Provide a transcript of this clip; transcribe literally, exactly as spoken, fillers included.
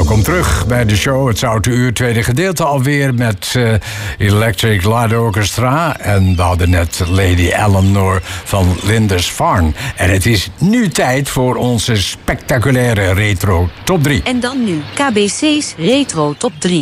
Welkom terug bij de show. Het Zoute Uur, tweede gedeelte alweer met uh, Electric Light Orchestra. En we hadden net Lady Eleanor van Lindisfarne. En het is nu tijd voor onze spectaculaire retro top drie. En dan nu K B C's retro top drie.